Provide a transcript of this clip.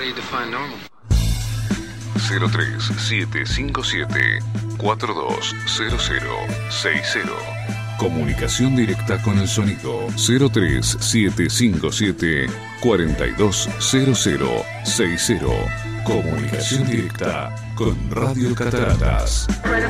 do you define normal? 03757-420060. Comunicación directa con el sonido. 03757-420060. Comunicación directa con Radio Cataratas.